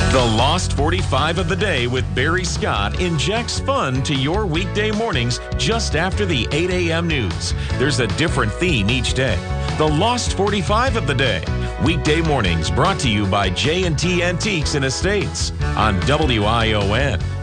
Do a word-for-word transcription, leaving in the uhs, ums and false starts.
The Lost forty-five of the Day with Barry Scott injects fun to your weekday mornings just after the eight a.m. news. There's a different theme each day. The Lost forty-five of the Day. Weekday mornings brought to you by J and T Antiques and Estates on W I O N.